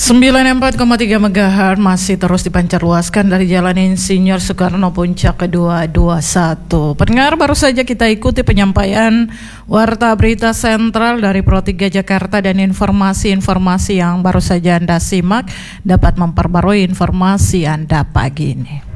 94,3 MHz masih terus dipancarluaskan dari Jalan Insinyur Soekarno Puncak Kedua 21. Pendengar, baru saja kita ikuti penyampaian Warta Berita Sentral dari Pro 3 Jakarta, dan informasi-informasi yang baru saja Anda simak dapat memperbarui informasi Anda pagi ini.